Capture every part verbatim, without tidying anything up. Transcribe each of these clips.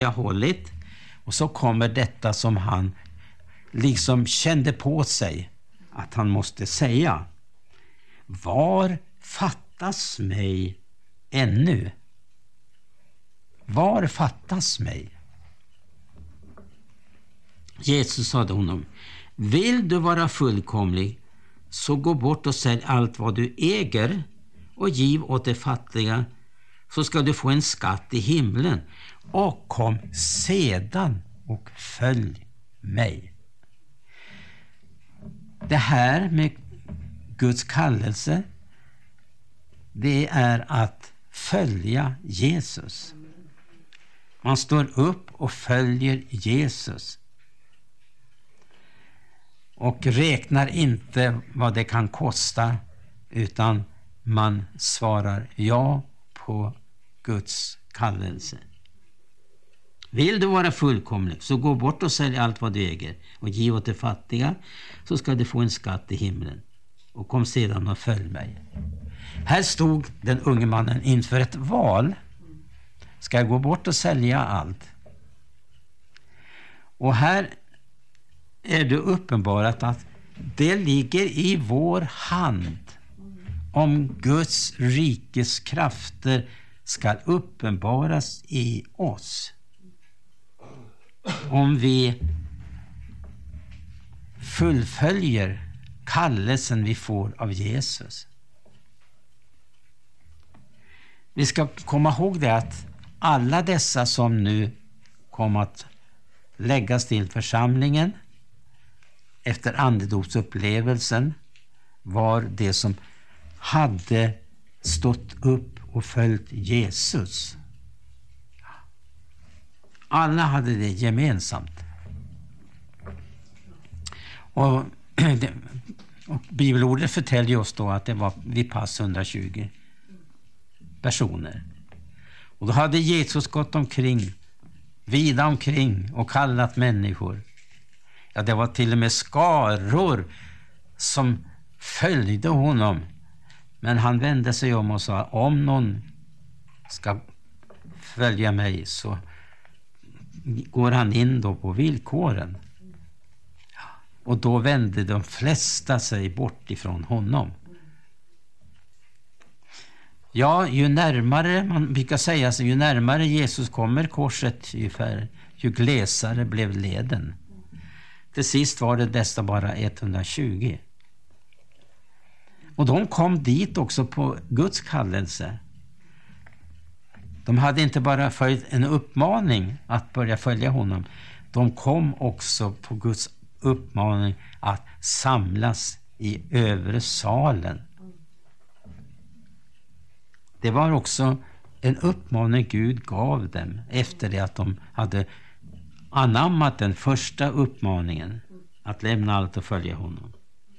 jag hållit. Och så kommer detta som han liksom kände på sig att han måste säga. Var fattas mig ännu? Var fattas mig? Jesus sade honom, vill du vara fullkomlig så gå bort och sälj allt vad du äger och giv åt de fattiga, så ska du få en skatt i himlen, och kom sedan och följ mig. Det här med Guds kallelse, det är att följa Jesus. Man står upp och följer Jesus. Och räknar inte vad det kan kosta, utan man svarar ja på Guds kallelse. Vill du vara fullkomlig så gå bort och sälj allt vad du äger och giv åt de fattiga, så ska du få en skatt i himlen, och kom sedan och följ mig. Här stod den unge mannen inför ett val. Ska jag gå bort och sälja allt? Och här är det uppenbarat att det ligger i vår hand om Guds rikes krafter ska uppenbaras i oss. Om vi fullföljer kallelsen vi får av Jesus. Vi ska komma ihåg det att alla dessa som nu kommer att läggas till församlingen efter andedopsupplevelsen var det som hade stått upp och följt Jesus. Alla hade det gemensamt. Och, och bibelordet förtäljer oss då att det var vid pass hundratjugo personer. Och då hade Jesus gått omkring, vida omkring och kallat människor. Ja, det var till och med skaror som följde honom. Men han vände sig om och sa, om någon ska följa mig så går han in då på villkoren. Och då vände de flesta sig bort ifrån honom. Ja, ju närmare, man brukar säga så, ju närmare Jesus kommer korset, ju, färre, ju glesare blev leden. Till sist var det nästan bara etthundratjugo. Och de kom dit också på Guds kallelse. De hade inte bara följt en uppmaning att börja följa honom. De kom också på Guds uppmaning att samlas i övre salen. Det var också en uppmaning Gud gav dem efter det att de hade anammat den första uppmaningen att lämna allt och följa honom.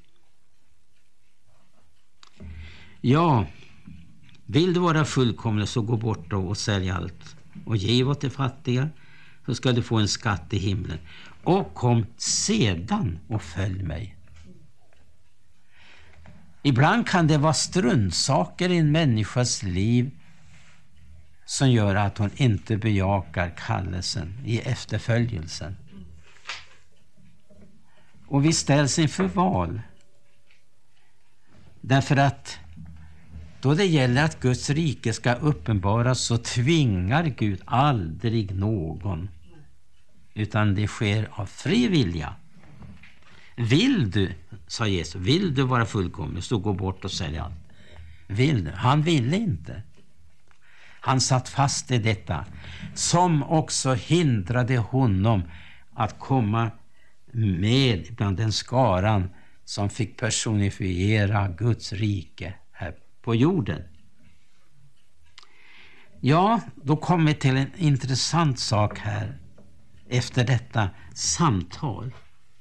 Ja, vill du vara fullkomlig så gå bort då och sälj allt och ge åt de fattiga, så ska du få en skatt i himlen, och kom sedan och följ mig. Ibland kan det vara struntsaker i en människas liv som gör att hon inte bejakar kallelsen i efterföljelsen. Och vi ställs inför val. Därför att då det gäller att Guds rike ska uppenbaras så tvingar Gud aldrig någon. Utan det sker av fri vilja. Vill du, sa Jesus, vill du vara fullkomlig så gå bort och sälj allt. Vill du? Han ville inte. Han satt fast i detta, som också hindrade honom att komma med bland den skaran som fick personifiera Guds rike här på jorden. Ja, då kommer vi till en intressant sak här efter detta samtal.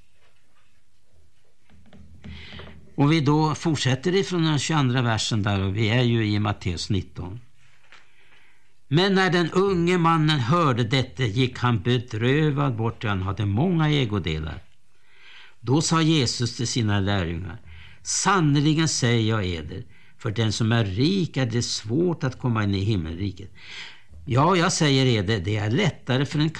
Och vi då fortsätter ifrån den tjugoandra versen där, och vi är ju i Matteus nitton. Men när den unge mannen hörde detta gick han bedrövad bort, han hade många ägodelar. Då sa Jesus till sina lärjungar, sannerligen säger jag eder, för den som är rik är det svårt att komma in i himmelriket. Ja, jag säger er det, det är lättare för en